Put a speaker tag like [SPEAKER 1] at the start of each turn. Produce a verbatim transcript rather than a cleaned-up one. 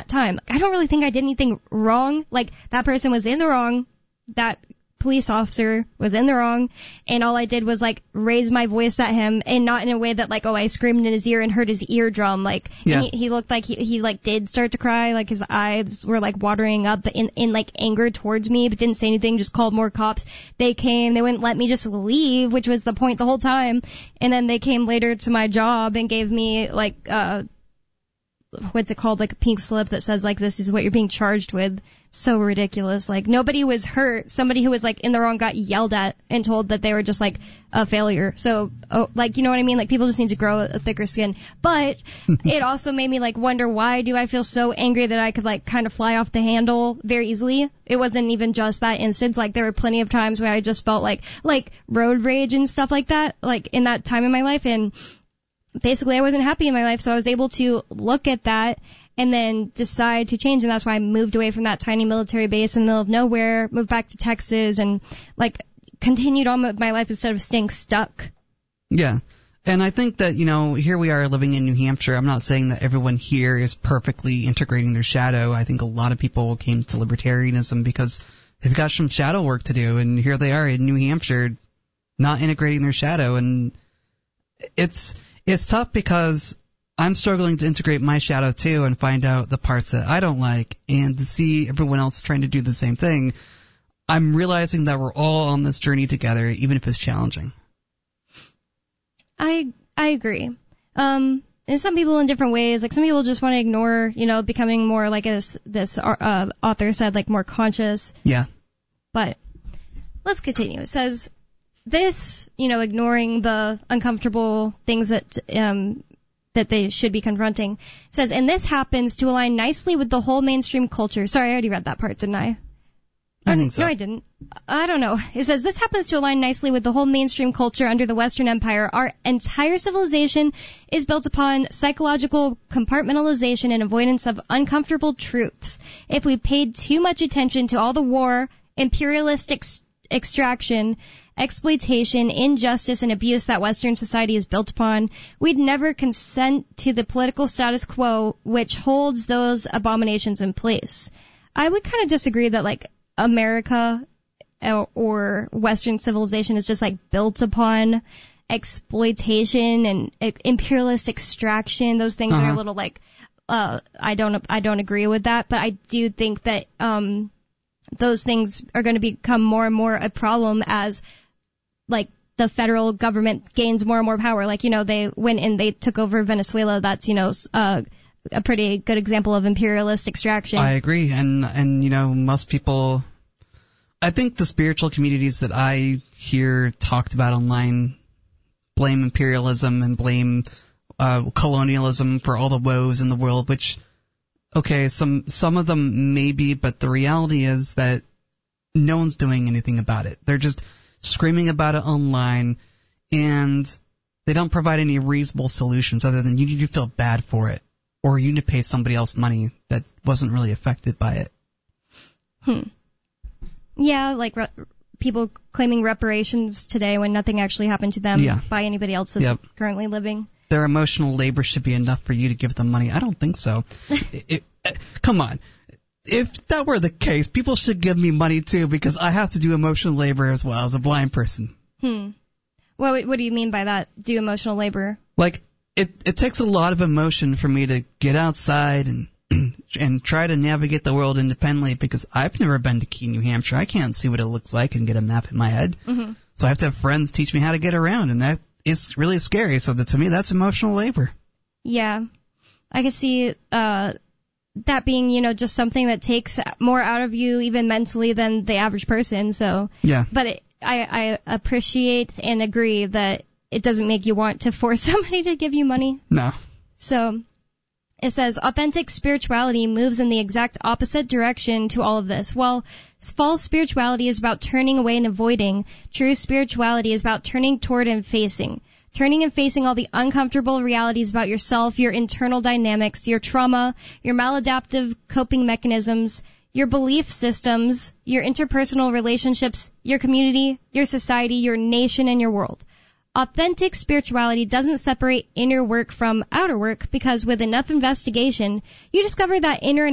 [SPEAKER 1] that time. I don't really think I did anything wrong. Like, that person was in the wrong. That police officer was in the wrong, and all I did was like raise my voice at him, and not in a way that like, oh, I screamed in his ear and hurt his eardrum. Like,
[SPEAKER 2] yeah.
[SPEAKER 1] he, he looked like he, he like did start to cry, like his eyes were like watering up in, in like anger towards me, but didn't say anything, just called more cops. They came, they wouldn't let me just leave, which was the point the whole time. And then they came later to my job and gave me like, uh, what's it called, like a pink slip that says like, this is what you're being charged with. So ridiculous. Like, nobody was hurt. Somebody who was like in the wrong got yelled at and told that they were just like a failure. So, oh, like, you know what I mean? Like, people just need to grow a thicker skin. But it also made me like wonder, why do I feel so angry that I could like kind of fly off the handle very easily? It wasn't even just that instance. Like, there were plenty of times where I just felt like, like road rage and stuff like that, like in that time in my life. And basically I wasn't happy in my life, so I was able to look at that and then decide to change, and that's why I moved away from that tiny military base in the middle of nowhere, moved back to Texas, and like continued on with my life instead of staying stuck.
[SPEAKER 2] Yeah. And I think that, you know, here we are living in New Hampshire. I'm not saying that everyone here is perfectly integrating their shadow. I think a lot of people came to libertarianism because they've got some shadow work to do, and here they are in New Hampshire not integrating their shadow, and it's it's tough because I'm struggling to integrate my shadow too and find out the parts that I don't like, and to see everyone else trying to do the same thing. I'm realizing that we're all on this journey together, even if it's challenging.
[SPEAKER 1] I I agree. Um, and some people in different ways. Like, some people just want to ignore, you know, becoming more like, as this uh, author said, like more conscious.
[SPEAKER 2] Yeah.
[SPEAKER 1] But let's continue. It says this, you know, ignoring the uncomfortable things that um that they should be confronting. It says, and this happens to align nicely with the whole mainstream culture. Sorry, I already read that part, didn't I?
[SPEAKER 2] I think so.
[SPEAKER 1] No, I didn't. I don't know. It says, this happens to align nicely with the whole mainstream culture under the Western Empire. Our entire civilization is built upon psychological compartmentalization and avoidance of uncomfortable truths. If we paid too much attention to all the war, imperialistic ex- extraction, exploitation, injustice, and abuse that Western society is built upon, we'd never consent to the political status quo which holds those abominations in place. I would kind of disagree that, like, America or Western civilization is just, like, built upon exploitation and imperialist extraction. Those things uh-huh. are a little, like, uh, I don't, I don't agree with that, but I do think that, um, those things are going to become more and more a problem as, like, the federal government gains more and more power. Like, you know, they went and they took over Venezuela. That's, you know, uh, a pretty good example of imperialist extraction.
[SPEAKER 2] I agree. And, and, you know, most people, I think the spiritual communities that I hear talked about online blame imperialism and blame uh, colonialism for all the woes in the world, which, okay, some, some of them maybe, but the reality is that no one's doing anything about it. They're just screaming about it online, and they don't provide any reasonable solutions other than you need to feel bad for it, or you need to pay somebody else money that wasn't really affected by it.
[SPEAKER 1] Hmm. Yeah, like re- people claiming reparations today when nothing actually happened to them
[SPEAKER 2] yeah.
[SPEAKER 1] by anybody else that's
[SPEAKER 2] yep.
[SPEAKER 1] currently living.
[SPEAKER 2] Their emotional labor should be enough for you to give them money. I don't think so. it, it, come on. If that were the case, people should give me money too, because I have to do emotional labor as well as a blind person.
[SPEAKER 1] Hmm. What what do you mean by that? Do emotional labor?
[SPEAKER 2] Like, it it takes a lot of emotion for me to get outside and and try to navigate the world independently, because I've never been to Keene, New Hampshire. I can't see what it looks like and get a map in my head.
[SPEAKER 1] Mm-hmm.
[SPEAKER 2] So I have to have friends teach me how to get around, and that is really scary. So that, to me, that's emotional labor.
[SPEAKER 1] Yeah. I can see uh that being, you know, just something that takes more out of you even mentally than the average person. So,
[SPEAKER 2] yeah.
[SPEAKER 1] But it, I, I appreciate and agree that it doesn't make you want to force somebody to give you money.
[SPEAKER 2] No.
[SPEAKER 1] So it says, authentic spirituality moves in the exact opposite direction to all of this. While false spirituality is about turning away and avoiding, true spirituality is about turning toward and facing. Turning and facing all the uncomfortable realities about yourself, your internal dynamics, your trauma, your maladaptive coping mechanisms, your belief systems, your interpersonal relationships, your community, your society, your nation, and your world. Authentic spirituality doesn't separate inner work from outer work, because with enough investigation, you discover that inner and